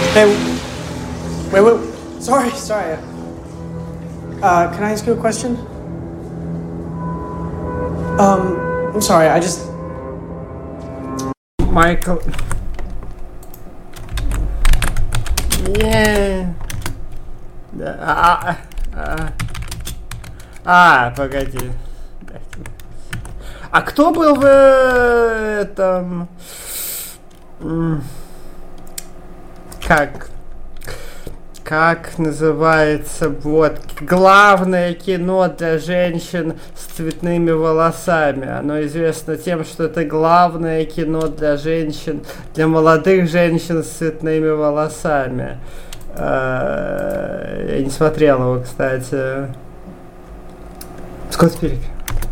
Hey, wait. Sorry. Can I ask you a question? I'm sorry, I just... Майкл... Не... Погоди. А кто был в этом... Как называется, вот, главное кино для женщин с цветными волосами. Оно известно тем, что это главное кино для женщин, для молодых женщин с цветными волосами. Я не смотрел его, кстати. Скотт Пилигрим.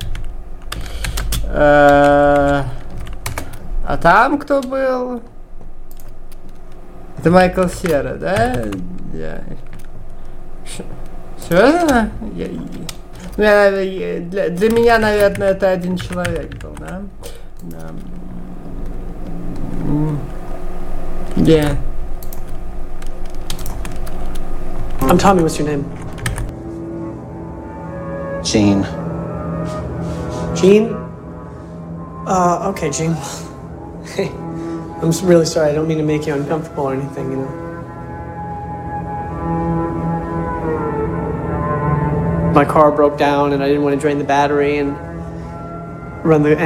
А там кто был? Это Майкл Сера, да? Серьезно? Для меня, наверное, это один человек был, да? Yeah. I'm Tommy, what's your name? Gene. Gene? Okay, Gene. Hey, I'm really sorry. I don't mean to make you uncomfortable or anything, you know. My car broke down and I didn't want to drain the battery and run the